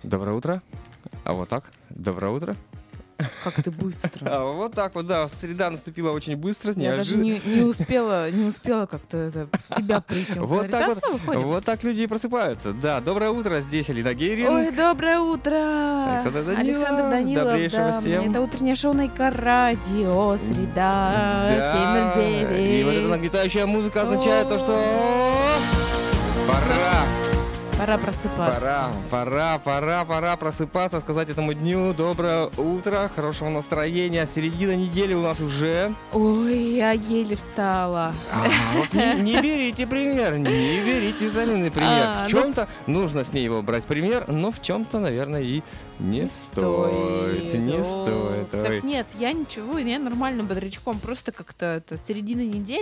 Доброе утро. А вот так. Доброе утро. Как ты быстро. Вот так вот, да. Среда наступила очень быстро. Я даже не успела как-то в себя прийти. Вот так вот. Выходим? Вот так люди и просыпаются. Да, доброе утро. Здесь Алина Гейрин. Ой, доброе утро! Александр Данилов. Добрейшего всем. Это утреннее шоу на Радио, среда, 7:09. И вот эта нагнетающая музыка означает то, что Пора просыпаться. Пора просыпаться, сказать этому дню доброе утро, хорошего настроения. Середина недели у нас уже. Ой, я еле встала. Вот не берите пример, не берите за Алиной пример. В чем-то нужно с ней его брать пример, но в чем-то, наверное, и не стоит. Не стоит. Так нет, я ничего, я нормально бодрячком, просто как-то это середина недели.